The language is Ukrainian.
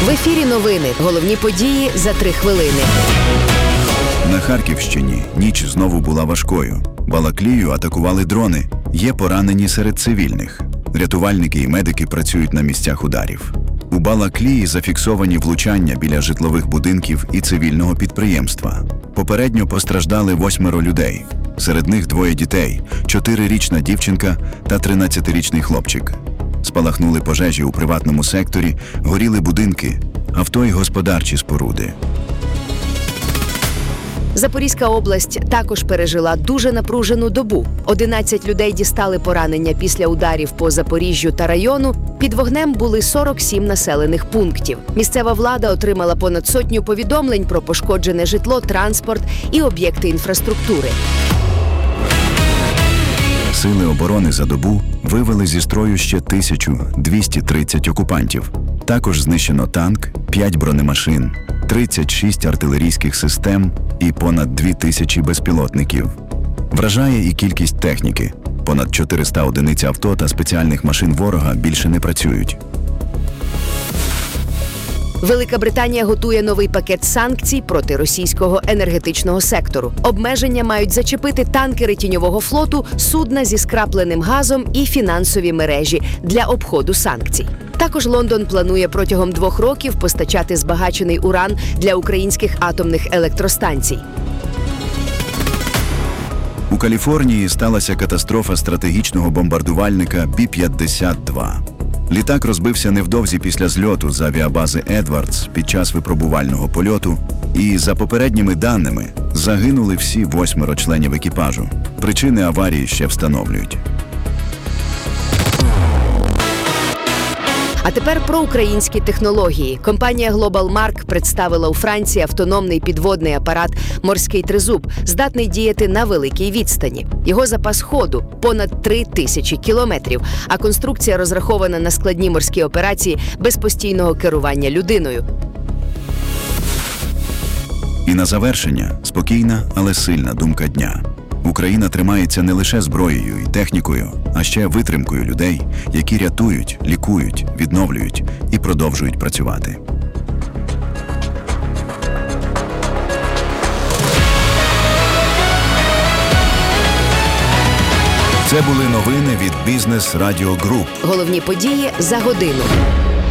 В ефірі новини. Головні події за 3 хвилини. На Харківщині ніч знову була важкою. Балаклію атакували дрони. Є поранені серед цивільних. Рятувальники і медики працюють на місцях ударів. У Балаклії зафіксовані влучання біля житлових будинків і цивільного підприємства. Попередньо постраждали 8 людей. Серед них 2 дітей – 4-річна дівчинка та 13-річний хлопчик. Спалахнули пожежі у приватному секторі, горіли будинки, авто й господарчі споруди. Запорізька область також пережила дуже напружену добу. 11 людей дістали поранення після ударів по Запоріжжю та району. Під вогнем були 47 населених пунктів. Місцева влада отримала понад 100 повідомлень про пошкоджене житло, транспорт і об'єкти інфраструктури. Сили оборони за добу вивели зі строю ще 1230 окупантів. Також знищено танк, 5 бронемашин, 36 артилерійських систем і понад 2000 безпілотників. Вражає і кількість техніки. Понад 400 одиниць авто та спеціальних машин ворога більше не працюють. Велика Британія готує новий пакет санкцій проти російського енергетичного сектору. Обмеження мають зачепити танкери тіньового флоту, судна зі скрапленим газом і фінансові мережі для обходу санкцій. Також Лондон планує протягом 2 років постачати збагачений уран для українських атомних електростанцій. У Каліфорнії сталася катастрофа стратегічного бомбардувальника Бі-52. Літак розбився невдовзі після зльоту з авіабази Едвардс під час випробувального польоту і, за попередніми даними, загинули всі 8 членів екіпажу. Причини аварії ще встановлюють. А тепер про українські технології. Компанія Global Mark представила у Франції автономний підводний апарат «Морський тризуб», здатний діяти на великій відстані. Його запас ходу – понад 3000 кілометрів, а конструкція розрахована на складні морські операції без постійного керування людиною. І на завершення – спокійна, але сильна думка дня. Україна тримається не лише зброєю і технікою, а ще витримкою людей, які рятують, лікують, відновлюють і продовжують працювати. Це були новини від Business Radio Group. Головні події за годину.